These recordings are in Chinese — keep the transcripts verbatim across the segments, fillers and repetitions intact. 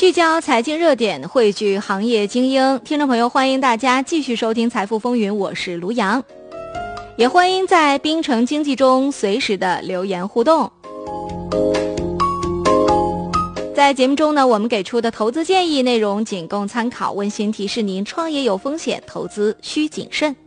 聚焦财经热点，汇聚行业精英。听众朋友，欢迎大家继续收听《财富风云》，我是卢阳，也欢迎在冰城经济中随时的留言互动。在节目中呢，我们给出的投资建议内容仅供参考，温馨提示您：创业有风险，投资需谨慎。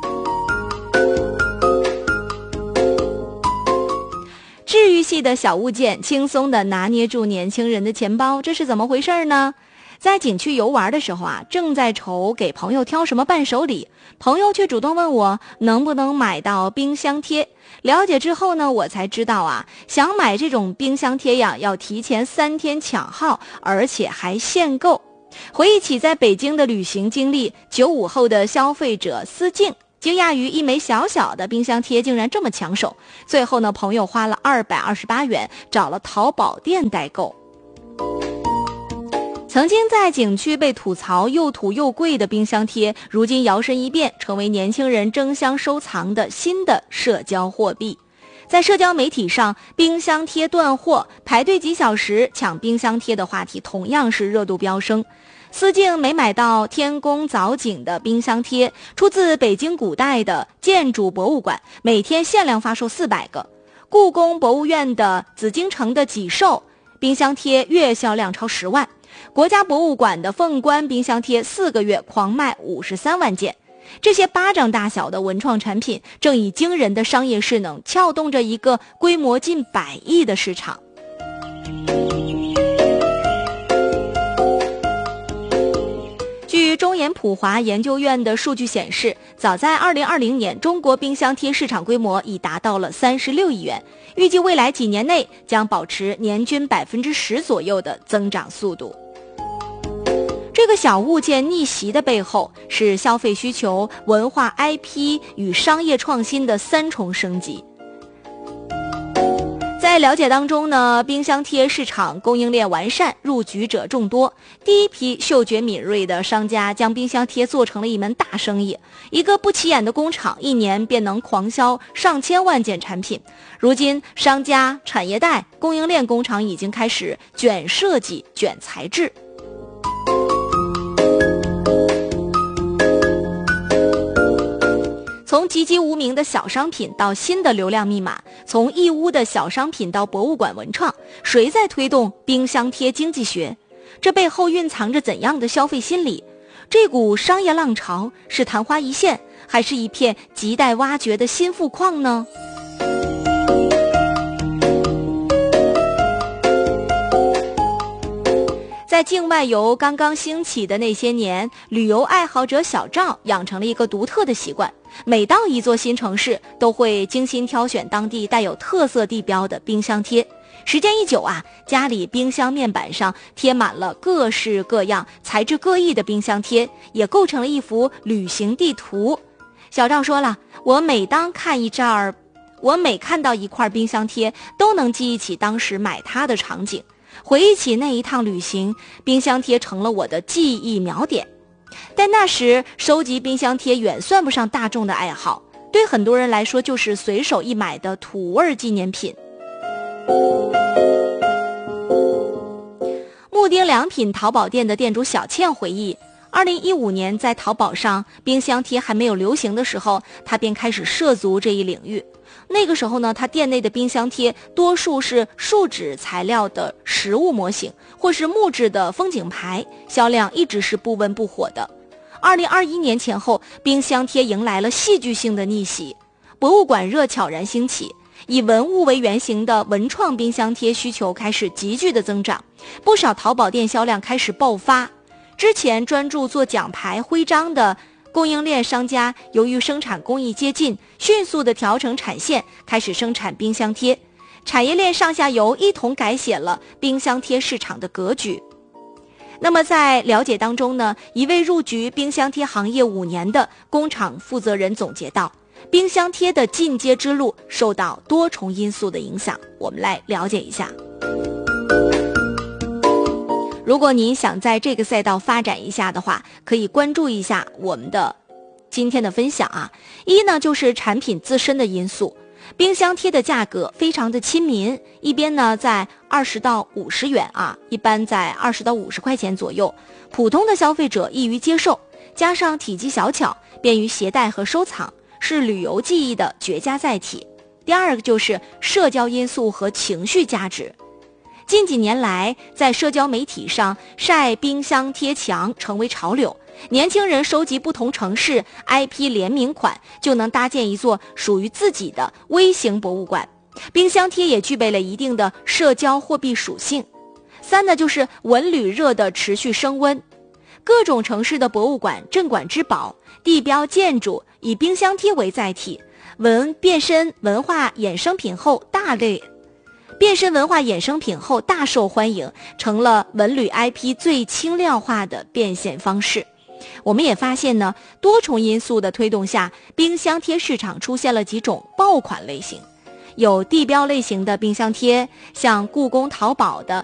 治愈系的小物件轻松地拿捏住年轻人的钱包，这是怎么回事呢？在景区游玩的时候啊，正在愁给朋友挑什么伴手礼，朋友却主动问我能不能买到冰箱贴。了解之后呢，我才知道啊，想买这种冰箱贴呀，要提前三天抢号，而且还限购。回忆起在北京的旅行经历，九五后的消费者思静惊讶于一枚小小的冰箱贴竟然这么抢手，最后呢，朋友花了二百二十八元找了淘宝店代购。曾经在景区被吐槽又土又贵的冰箱贴，如今摇身一变成为年轻人争相收藏的新的社交货币。在社交媒体上，冰箱贴断货，排队几小时抢冰箱贴的话题同样是热度飙升。思静没买到天宫藻井的冰箱贴，出自北京古代的建筑博物馆，每天限量发售四百个。故宫博物院的紫禁城的脊兽冰箱贴月销量超十万。国家博物馆的凤冠冰箱贴四个月狂卖五十三万件。这些巴掌大小的文创产品正以惊人的商业势能撬动着一个规模近百亿的市场。据中研普华研究院的数据显示，早在二零二零年，中国冰箱贴市场规模已达到了三十六亿元，预计未来几年内将保持年均百分之十左右的增长速度。这个小物件逆袭的背后，是消费需求、文化 I P 与商业创新的三重升级。在了解当中呢，冰箱贴市场供应链完善，入局者众多。第一批嗅觉敏锐的商家将冰箱贴做成了一门大生意，一个不起眼的工厂一年便能狂销上千万件产品。如今，商家、产业带、供应链工厂已经开始卷设计、卷材质。从籍籍无名的小商品到新的流量密码，从义乌的小商品到博物馆文创，谁在推动冰箱贴经济学？这背后蕴藏着怎样的消费心理？这股商业浪潮是昙花一现，还是一片亟待挖掘的新富矿呢？在境外游刚刚兴起的那些年，旅游爱好者小赵养成了一个独特的习惯，每到一座新城市，都会精心挑选当地带有特色地标的冰箱贴。时间一久啊，家里冰箱面板上贴满了各式各样、材质各异的冰箱贴，也构成了一幅旅行地图。小赵说了，我每当看一阵儿，我每看到一块冰箱贴，都能记忆起当时买它的场景。回忆起那一趟旅行，冰箱贴成了我的记忆锚点。但那时收集冰箱贴远算不上大众的爱好，对很多人来说就是随手一买的土味纪念品。木丁良品淘宝店的店主小倩回忆，二零一五年在淘宝上冰箱贴还没有流行的时候，他便开始涉足这一领域。那个时候呢，他店内的冰箱贴多数是树脂材料的实物模型，或是木质的风景牌，销量一直是不温不火的。二零二一年前后，冰箱贴迎来了戏剧性的逆袭，博物馆热悄然兴起，以文物为原型的文创冰箱贴需求开始急剧的增长，不少淘宝店销量开始爆发。之前专注做奖牌徽章的供应链商家，由于生产工艺接近，迅速的调整产线，开始生产冰箱贴。产业链上下游一同改写了冰箱贴市场的格局。那么在了解当中呢，一位入局冰箱贴行业五年的工厂负责人总结到，冰箱贴的进阶之路受到多重因素的影响，我们来了解一下。如果您想在这个赛道发展一下的话，可以关注一下我们的今天的分享啊。一呢，就是产品自身的因素。 冰箱贴的价格非常的亲民，一边呢在二十到五十元啊，一般在二十到五十块钱左右，普通的消费者易于接受，加上体积小巧，便于携带和收藏，是旅游记忆的绝佳载体。第二个就是社交因素和情绪价值。近几年来，在社交媒体上晒冰箱贴墙成为潮流，年轻人收集不同城市 I P 联名款，就能搭建一座属于自己的微型博物馆。冰箱贴也具备了一定的社交货币属性。三呢，就是文旅热的持续升温，各种城市的博物馆、镇馆之宝、地标建筑以冰箱贴为载体，文变身文化衍生品后大类变身文化衍生品后大受欢迎，成了文旅 I P 最轻量化的变现方式。我们也发现呢，多重因素的推动下，冰箱贴市场出现了几种爆款类型，有地标类型的冰箱贴，像故宫淘宝的